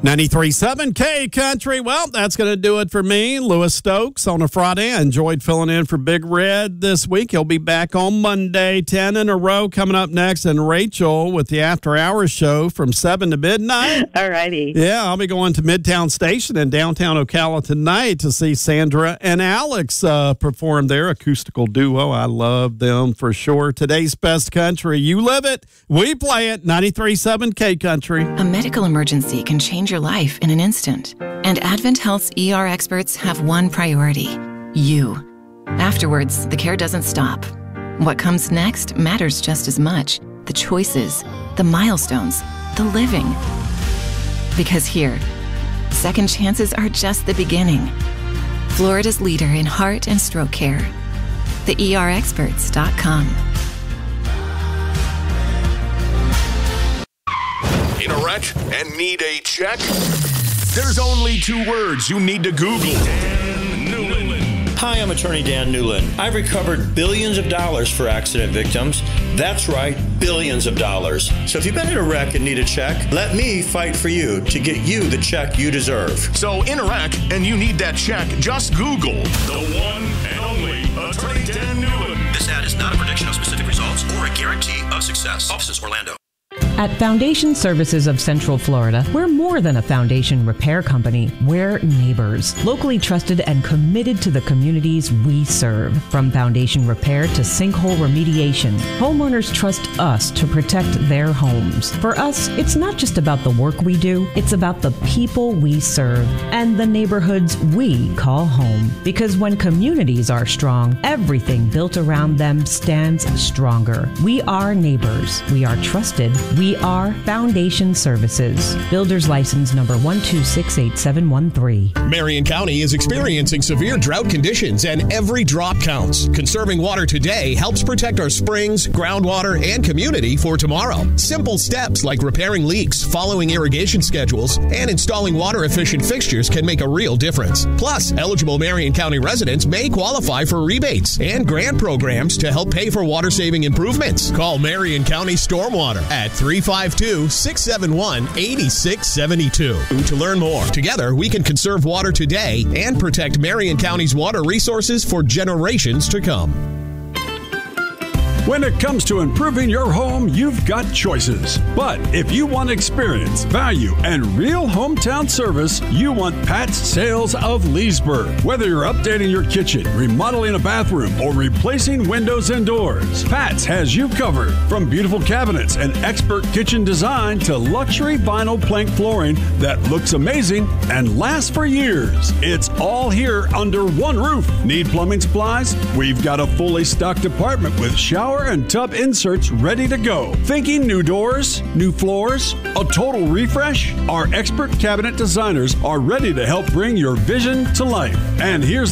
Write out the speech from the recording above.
93.7 K Country. Well, that's going to do it for me, Lewis Stokes, on a Friday. I enjoyed filling in for Big Red this week. He'll be back on Monday, 10 in a row coming up next. And Rachel with the After Hours show from 7 to midnight. All righty. Yeah, I'll be going to Midtown Station in downtown Ocala tonight to see Sandra and Alex perform their acoustical duo. I love them for sure. Today's best country. You live it. We play it. 93.7 K Country. A medical emergency can change your life in an instant. And Advent Health's ER experts have one priority: you. Afterwards, the care doesn't stop. What comes next matters just as much. The choices, the milestones, the living. Because here, second chances are just the beginning. Florida's leader in heart and stroke care. TheERexperts.com. In a wreck and need a check? There's only two words you need to Google. Dan Newland. Hi, I'm attorney Dan Newland. I've recovered billions of dollars for accident victims. That's right, billions of dollars. So if you've been in a wreck and need a check, let me fight for you to get you the check you deserve. So in a wreck and you need that check, just Google the one and only attorney Dan Newland. This ad is not a prediction of specific results or a guarantee of success. Offices Orlando. At Foundation Services of Central Florida, we're more than a foundation repair company. We're neighbors, locally trusted and committed to the communities we serve. From foundation repair to sinkhole remediation, homeowners trust us to protect their homes. For us, it's not just about the work we do, it's about the people we serve and the neighborhoods we call home. Because when communities are strong, everything built around them stands stronger. We are neighbors. We are trusted. We are Foundation Services. Builder's license number 1268713. Marion County is experiencing severe drought conditions and every drop counts. Conserving water today helps protect our springs, groundwater, and community for tomorrow. Simple steps like repairing leaks, following irrigation schedules, and installing water-efficient fixtures can make a real difference. Plus, eligible Marion County residents may qualify for rebates and grant programs to help pay for water-saving improvements. Call Marion County Stormwater at 352-671-8672 to learn more. Together, we can conserve water today and protect Marion County's water resources for generations to come. When it comes to improving your home, you've got choices. But if you want experience, value, and real hometown service, you want Pat's Sales of Leesburg. Whether you're updating your kitchen, remodeling a bathroom, or replacing windows and doors, Pat's has you covered. From beautiful cabinets and expert kitchen design to luxury vinyl plank flooring that looks amazing and lasts for years. It's all here under one roof. Need plumbing supplies? We've got a fully stocked department with shower and tub inserts ready to go. Thinking new doors, new floors, a total refresh? Our expert cabinet designers are ready to help bring your vision to life. And here's